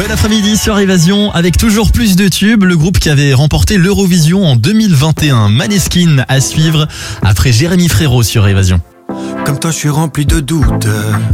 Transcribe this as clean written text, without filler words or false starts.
Bon après-midi sur Évasion avec toujours plus de tubes. Le groupe qui avait remporté l'Eurovision en 2021, Maneskin, à suivre après Jérémy Frérot sur Évasion. Comme toi je suis rempli de doutes.